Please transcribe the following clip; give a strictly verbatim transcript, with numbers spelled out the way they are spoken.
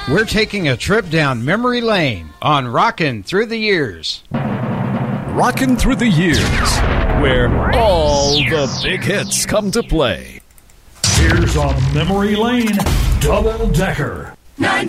We're taking a trip down memory lane on Rockin' Through the Years. Rockin' Through the Years, where all the big hits come to play. Here's a memory lane double decker.